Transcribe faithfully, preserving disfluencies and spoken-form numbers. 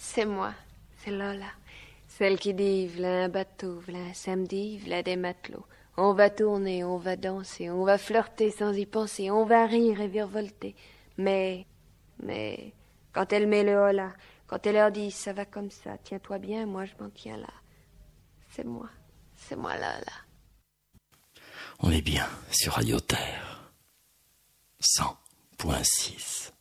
C'est moi, c'est Lola. Celle qui dit, v'là un bateau, v'là un samedi, v'là des matelots. On va tourner, on va danser, on va flirter sans y penser, on va rire et virevolter. Mais, mais, quand elle met le hola, quand elle leur dit, ça va comme ça, tiens-toi bien, moi je m'en tiens là. C'est moi, c'est moi Lola. On est bien sur Radio Terre. cent point six.